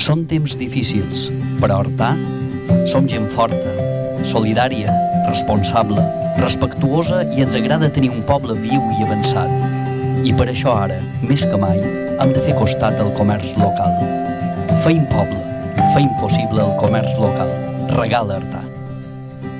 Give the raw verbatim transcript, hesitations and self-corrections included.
Són temps difícils, però Artà som gent forta, solidària, responsable, respectuosa i ens agrada tenir un poble viu i avançat. I per això ara, més que mai, hem de fer costat al comerç local. Feim poble, feim possible el comerç local. Regala Artà.